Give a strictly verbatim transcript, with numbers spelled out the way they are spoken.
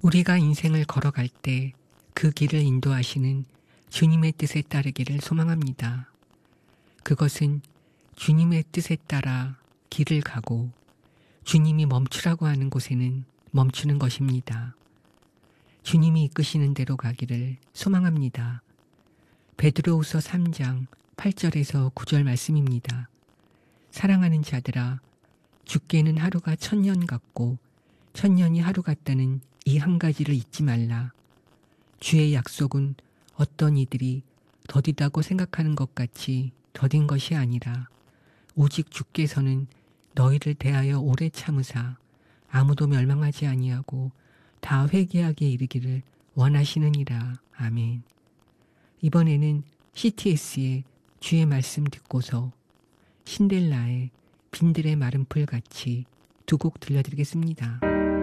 우리가 인생을 걸어갈 때 그 길을 인도하시는 주님의 뜻에 따르기를 소망합니다. 그것은 주님의 뜻에 따라 길을 가고 주님이 멈추라고 하는 곳에는 멈추는 것입니다. 주님이 이끄시는 대로 가기를 소망합니다. 베드로후서 삼 장 팔 절에서 구 절 말씀입니다. 사랑하는 자들아, 주께는 하루가 천년 같고 천년이 하루 같다는 이 한 가지를 잊지 말라. 주의 약속은 어떤 이들이 더디다고 생각하는 것 같이 더딘 것이 아니라 오직 주께서는 너희를 대하여 오래 참으사 아무도 멸망하지 아니하고 다 회개하게 이르기를 원하시느니라. 아멘. 이번에는 씨티에스의 주의 말씀 듣고서 신델라의 빈들의 마른 풀같이 두 곡 들려드리겠습니다.